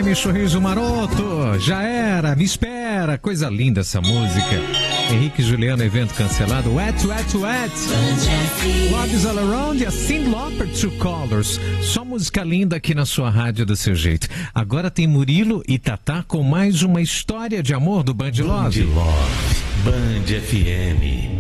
FM, Sorriso Maroto. Já era, me espera. Coisa linda essa música. Henrique e Juliano, evento cancelado. Wet, wet, wet. Love is all around e a Cyndi Lauper, True Colors. Só música linda aqui na sua rádio do seu jeito. Agora tem Murilo e Tatá com mais uma história de amor do Band Love. Band Love, Band FM.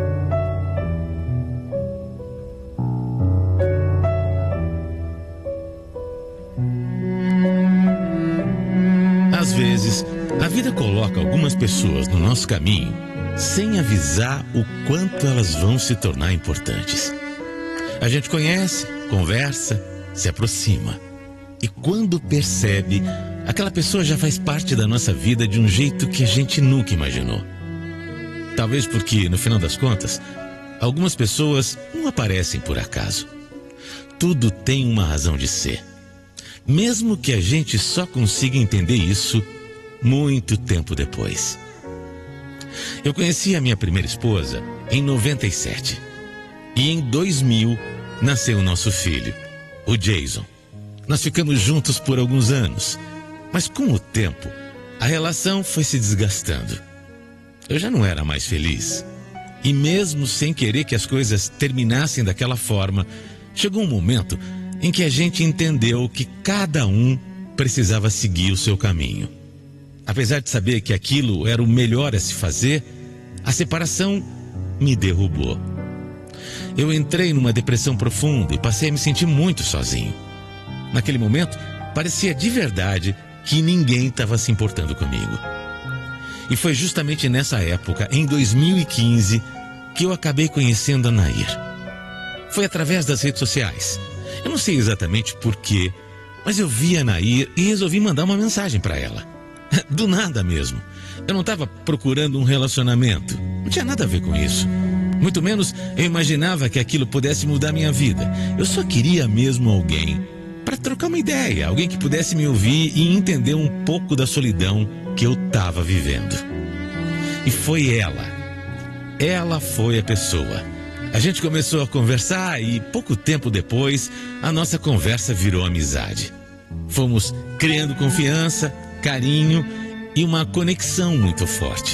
Às vezes, a vida coloca algumas pessoas no nosso caminho sem avisar o quanto elas vão se tornar importantes. A gente conhece, conversa, se aproxima. E quando percebe, aquela pessoa já faz parte da nossa vida de um jeito que a gente nunca imaginou. Talvez porque, no final das contas, algumas pessoas não aparecem por acaso. Tudo tem uma razão de ser. Mesmo que a gente só consiga entender isso muito tempo depois. Eu conheci a minha primeira esposa em 97. E em 2000 nasceu o nosso filho, o Jason. Nós ficamos juntos por alguns anos, mas com o tempo, a relação foi se desgastando. Eu já não era mais feliz. E mesmo sem querer que as coisas terminassem daquela forma, chegou um momento em que a gente entendeu que cada um precisava seguir o seu caminho. Apesar de saber que aquilo era o melhor a se fazer, a separação me derrubou. Eu entrei numa depressão profunda e passei a me sentir muito sozinho. Naquele momento, parecia de verdade que ninguém estava se importando comigo. E foi justamente nessa época, em 2015, que eu acabei conhecendo a Nair. Foi através das redes sociais. Eu não sei exatamente porquê, mas eu vi a Nair e resolvi mandar uma mensagem para ela. Do nada mesmo. Eu não estava procurando um relacionamento. Não tinha nada a ver com isso. Muito menos eu imaginava que aquilo pudesse mudar minha vida. Eu só queria mesmo alguém para trocar uma ideia, alguém que pudesse me ouvir e entender um pouco da solidão que eu estava vivendo. E foi ela. Ela foi a pessoa. A gente começou a conversar e pouco tempo depois a nossa conversa virou amizade. Fomos criando confiança, carinho e uma conexão muito forte.